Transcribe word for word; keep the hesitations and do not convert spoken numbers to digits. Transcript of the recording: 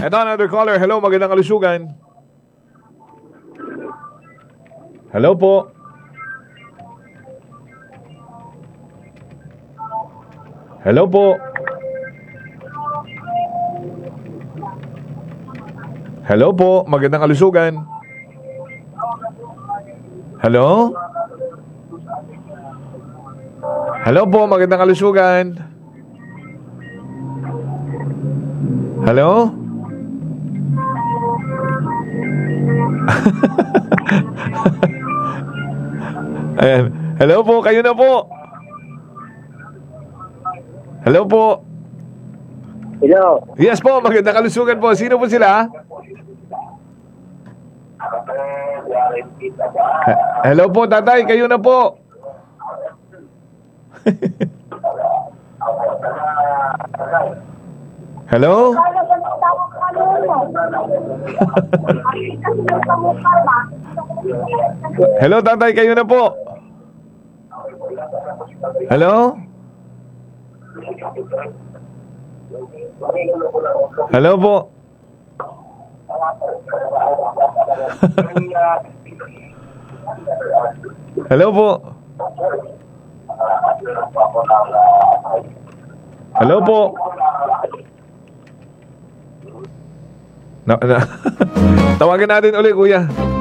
Head on, another caller. Hello, magandang kalusugan. Hello po. Hello po. Hello po, magandang kalusugan. Hello? Hello po, magandang kalusugan. Hello? Ayan. Hello po, kayo na po. Hello po. Hello. Yes po, magandang kalusugan po. Sino po sila? He- Hello po, tatay. Kayo na po. Hello? Hello, tatay. Kayo na po. Hello? Hello po. Hello po. Hello po. Na, na. Tawagan natin ulit, kuya.